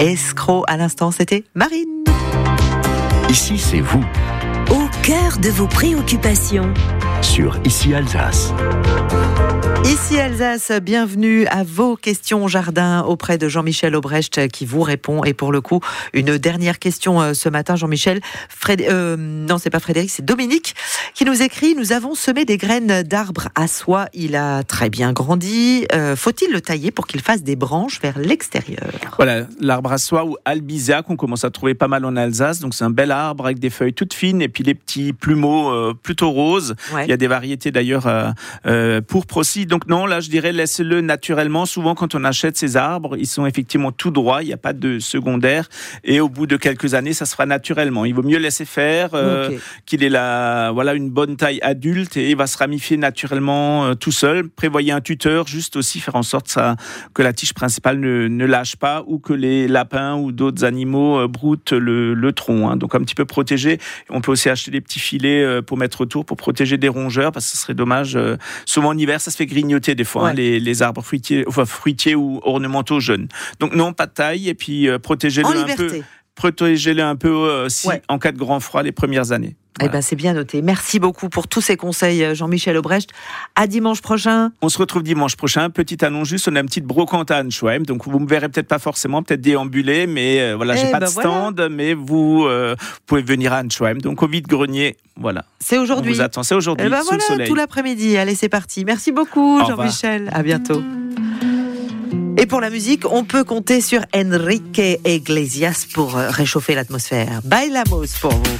Escroc. À l'instant, c'était Marine. Ici, c'est vous, Au cœur de vos préoccupations. sur Ici Alsace. Ici Alsace, bienvenue à vos questions jardin auprès de Jean-Michel Aubrecht qui vous répond. Et pour le coup, une dernière question ce matin, Jean-Michel. Non, c'est pas Frédéric, c'est Dominique qui nous écrit: nous avons semé des graines d'arbres à soie. Il a très bien grandi. Faut-il le tailler pour qu'il fasse des branches vers l'extérieur? Voilà, l'arbre à soie ou albizia qu'on commence à trouver pas mal en Alsace. Donc c'est un bel arbre avec des feuilles toutes fines et puis les petits plumeaux plutôt roses. Ouais. Il y a des variétés d'ailleurs pourpres aussi. Donc non, là je dirais laissez-le naturellement. Souvent quand on achète ces arbres, ils sont effectivement tout droits, il n'y a pas de secondaire. Et au bout de quelques années, ça se fera naturellement. Il vaut mieux laisser faire, qu'il ait une bonne taille adulte et il va se ramifier naturellement tout seul. Prévoyez un tuteur, juste aussi faire en sorte que la tige principale ne lâche pas ou que les lapins ou d'autres animaux broutent le tronc. Hein. Donc un petit peu protégé. On peut aussi acheter des petits filets pour mettre autour, pour protéger des rongeurs, parce que ce serait dommage. Souvent en hiver, ça se fait grignoter des fois, les arbres fruitiers ou ornementaux jeunes. Donc non, pas de taille, et puis protégez-le un peu en cas de grand froid les premières années. Voilà. Eh ben, c'est bien noté. Merci beaucoup pour tous ces conseils, Jean-Michel Aubrecht. À dimanche prochain. On se retrouve dimanche prochain. Petite annonce juste, on a une petite brocante à Anschweim. Donc vous me verrez peut-être pas forcément, peut-être déambuler, mais j'ai pas de stand, mais vous pouvez venir à Anschweim. Donc au vide-grenier, voilà. C'est aujourd'hui. On vous attend, c'est aujourd'hui, sous le soleil. Tout l'après-midi. Allez, c'est parti. Merci beaucoup, Jean-Michel. À bientôt. Et pour la musique, on peut compter sur Enrique Iglesias pour réchauffer l'atmosphère. Bailamos pour vous.